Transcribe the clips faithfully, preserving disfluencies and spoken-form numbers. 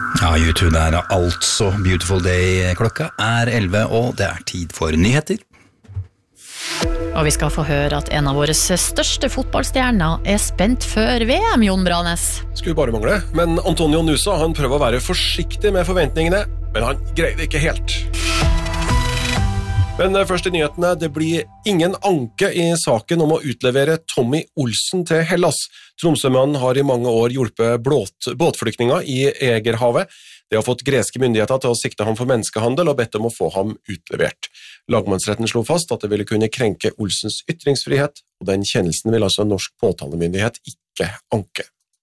Ja, YouTube der er altså Beautiful Day. Klokka er elleve, og det er tid for nyheter. Og vi skal få høre at en av våre største fotballstjerner er spent før V M, Jon Branes. Skulle bare mangle, men Antonio Nusa han prøver å være forsiktig med forventningene, men han greier det ikke helt. Men først i nyhetene, det blir ingen anke i saken om å utlevere Tommy Olsen til Hellas. Tromsømannen har i mange år hjulpet blåt, båtflyktninger i Egerhavet. De har fått greske myndigheter til å sikte ham for menneskehandel og bedt om å få ham utlevert. Lagmannsretten slo fast at det ville kunne krenke Olsens ytringsfrihet, og den kjennelsen vil altså norsk påtalemyndighet ikke anke.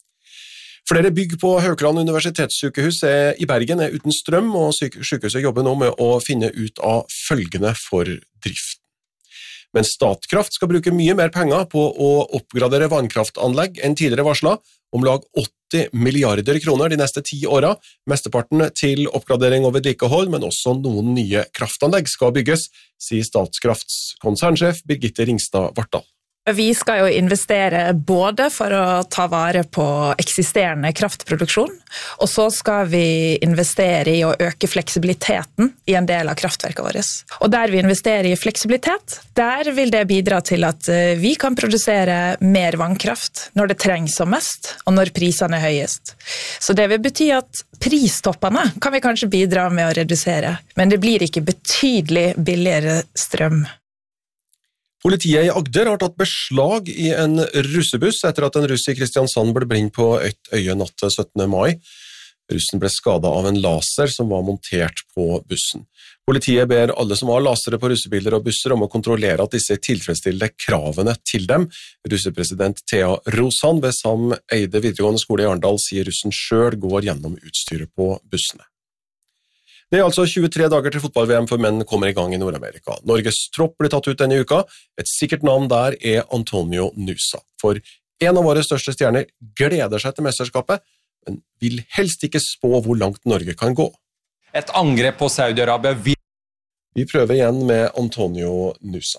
Flere bygg på Haukeland universitetssykehus i Bergen er uten strøm, og sykehuset jobber nå med å finne ut av følgene for driften. Men Statkraft skal bruke mye mer penger på å oppgradere vannkraftanlegg enn tidligere varslet, om lag åtti milliarder kroner de neste ti åra, mesteparten til oppgradering og vedlikehold, men også noen nye kraftanlegg skal bygges, sier Statkrafts konsernsjef Birgitte Ringstad Vartdal. Vi skal jo investere både for å ta vare på eksisterende kraftproduksjon, og så skal vi investere i å øke fleksibiliteten i en del av kraftverket vårt. Og der vi investerer i fleksibilitet, der vil det bidra til at vi kan produsere mer vannkraft når det trengs som mest, og når prisene er høyest. Så det vil bety at pristoppene kan vi kanskje bidra med å redusere, men det blir ikke betydelig billigere strøm. Politiet i Agder har tatt beslag i en russebuss etter at en russ i Kristiansand ble brent på et øye natt til syttende mai. Russen ble skadet av en laser som var montert på bussen. Politiet ber alle som har lasere på russebiler og busser om å kontrollere at disse tilfredsstiller kravene til dem. Russepresident Thea Rosan ved Sam Eide videregående skole i Arendal sier russen selv går gjennom utstyret på bussene. Det er altså tjuetre dager til fotball-V M for menn kommer i gang i Nord-Amerika. Norges tropp blir tatt ut denne uka. Et sikkert navn der er Antonio Nusa. For en av våre største stjerner gleder seg til mesterskapet, men vil helst ikke spå hvor langt Norge kan gå. Et angrep på Saudi-Arabia vil... Vi prøver igjen med Antonio Nusa.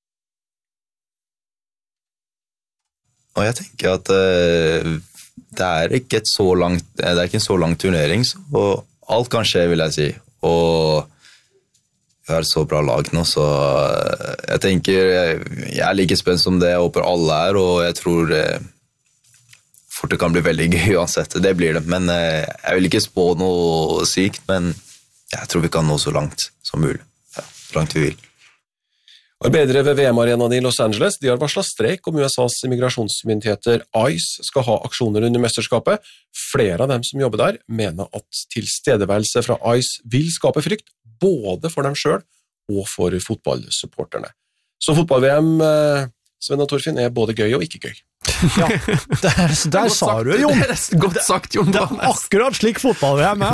Og jeg tenker at uh, det er ikke et så langt, det er ikke en så lang turnering, så alt kan skje, vil jeg si. Og vi har et så bra lag nå, så jeg tenker jeg er like spent som det jeg håper alle er, og jeg tror fort det kan bli veldig gøy uansett. Det blir det, men jeg vil ikke spå noe sykt, men jeg tror vi kan nå så langt som mulig. Ja, så langt vi vil. Arbeidere ved V M-arenaen i Los Angeles de har varslet streik om U S A's immigrasjonsmyndigheter ICE skal ha aksjoner under mesterskapet. Flere av dem som jobber der mener at tilstedeværelse fra ICE vil skape frykt, både for dem selv og for fotballsupporterne. Så fotball-V M, Sven og Torfinn, er både gøy og ikke gøy. Ja, der, der sa du, Jon. Det er godt sagt, Jon. Det er akkurat slik fotball-V M er.